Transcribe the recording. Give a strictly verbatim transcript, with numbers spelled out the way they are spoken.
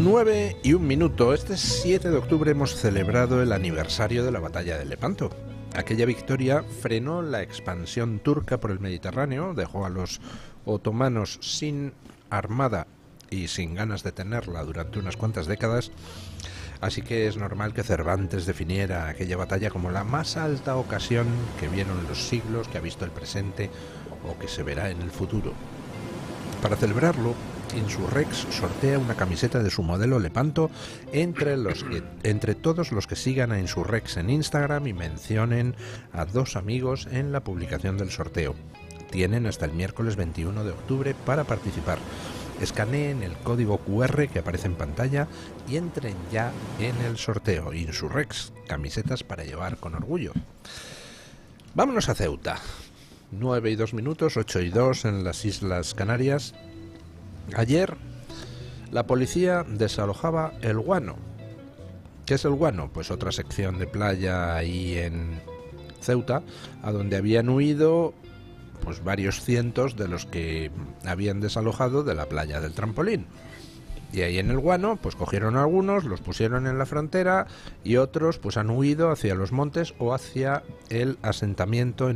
nueve y un minuto. Este siete de octubre hemos celebrado el aniversario de la batalla de Lepanto. Aquella victoria frenó la expansión turca por el Mediterráneo, dejó a los otomanos sin armada y sin ganas de tenerla durante unas cuantas décadas, así que es normal que Cervantes definiera aquella batalla como la más alta ocasión que vieron los siglos, que ha visto el presente o que se verá en el futuro. Para celebrarlo, Insurrex sortea una camiseta de su modelo Lepanto entre, los que, entre todos los que sigan a Insurrex en Instagram y mencionen a dos amigos en la publicación del sorteo. Tienen hasta el miércoles veintiuno de octubre para participar. Escaneen el código cu erre que aparece en pantalla y entren ya en el sorteo. Insurrex, camisetas para llevar con orgullo. Vámonos a Ceuta. nueve y dos minutos, ocho y dos en las Islas Canarias. Ayer la policía desalojaba el Guano. ¿Qué es el Guano? Pues otra sección de playa ahí en Ceuta, a donde habían huido pues varios cientos de los que habían desalojado de la playa del Trampolín. Y ahí en el Guano pues cogieron algunos, los pusieron en la frontera y otros pues han huido hacia los montes o hacia el asentamiento en